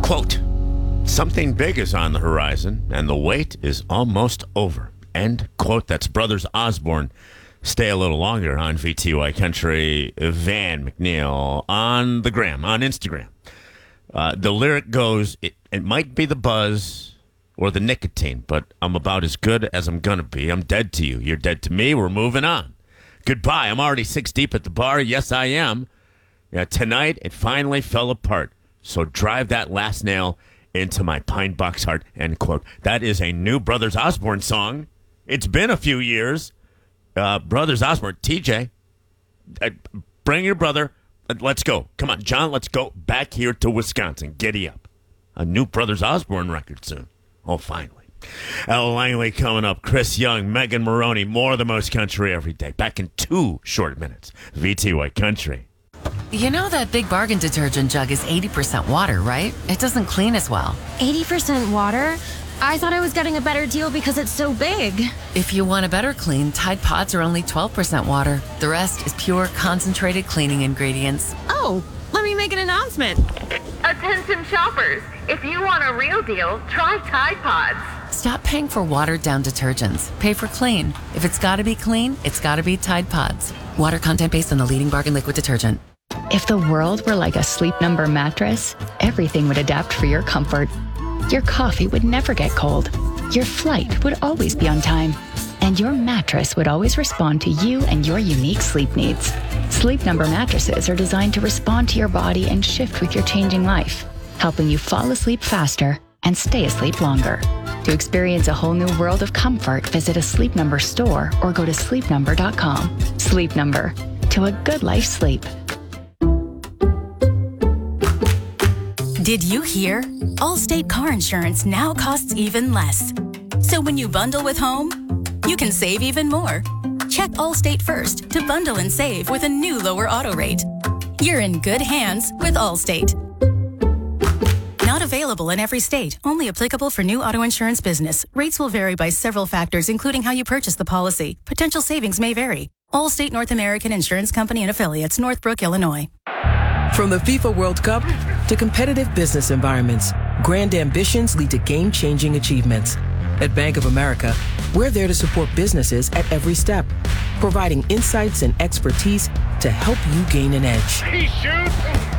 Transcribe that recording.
Quote, something big is on the horizon, and the wait is almost over. End quote. That's Brothers Osborne. Stay a little longer on VTY Country. Van McNeil on the gram, on Instagram. The lyric goes, it might be the buzz or the nicotine, but I'm about as good as I'm going to be. I'm dead to you. You're dead to me. We're moving on. Goodbye. I'm already 6 deep at the bar. Yes, I am. Yeah, tonight, it finally fell apart. So drive that last nail into my pine box heart, end quote. That is a new Brothers Osborne song. It's been a few years. Brothers Osborne, TJ, bring your brother. Let's go. Come on, John, let's go back here to Wisconsin. Giddy up. A new Brothers Osborne record soon. Oh, finally. Al Langley coming up. Chris Young, Megan Maroney. More of the most country every day. Back in 2 short minutes. VTY Country. You know that Big Bargain detergent jug is 80% water, right? It doesn't clean as well. 80% water? I thought I was getting a better deal because it's so big. If you want a better clean, Tide Pods are only 12% water. The rest is pure, concentrated cleaning ingredients. Oh, let me make an announcement. Attention shoppers, if you want a real deal, try Tide Pods. Stop paying for watered-down detergents. Pay for clean. If it's got to be clean, it's got to be Tide Pods. Water content based on the leading bargain liquid detergent. If the world were like a Sleep Number mattress, everything would adapt for your comfort. Your coffee would never get cold. Your flight would always be on time. And your mattress would always respond to you and your unique sleep needs. Sleep Number mattresses are designed to respond to your body and shift with your changing life, helping you fall asleep faster and stay asleep longer. To experience a whole new world of comfort, visit a Sleep Number store or go to sleepnumber.com. Sleep Number. To a good life sleep. Did you hear? Allstate car insurance now costs even less. So when you bundle with home, you can save even more. Check Allstate first to bundle and save with a new lower auto rate. You're in good hands with Allstate. Not available in every state. Only applicable for new auto insurance business. Rates will vary by several factors, including how you purchase the policy. Potential savings may vary. Allstate North American Insurance Company and Affiliates, Northbrook, Illinois. From the FIFA World Cup to competitive business environments, grand ambitions lead to game-changing achievements. At Bank of America, we're there to support businesses at every step, providing insights and expertise to help you gain an edge. He shoots.